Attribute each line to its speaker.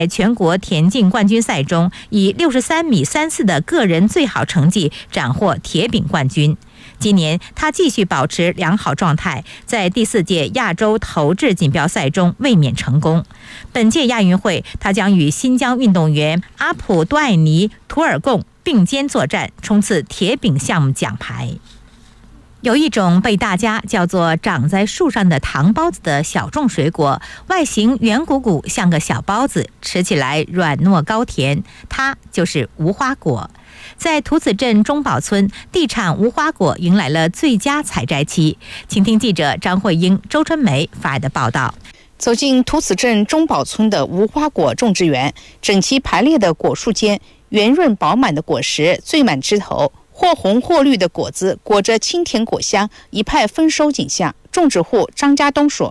Speaker 1: 在全国田径冠军赛中，以63.34米的个人最好成绩斩获铁饼冠军。今年他继续保持良好状态，在第4届亚洲投掷锦标赛中卫冕成功。本届亚运会，他将与新疆运动员阿普多艾尼·图尔贡并肩作战，冲刺铁饼项目奖牌。有一种被大家叫做长在树上的糖包子的小众水果，外形圆鼓鼓，像个小包子，吃起来软糯高甜，它就是无花果。在图子镇中堡村，地产无花果迎来了最佳采摘期。请听记者张慧英、周春梅发来的报道。
Speaker 2: 走进图子镇中堡村的无花果种植园，整齐排列的果树间，圆润饱满的果实缀满枝头，或红或绿的果子裹着清甜果香，一派丰收景象。种植户张家东说：“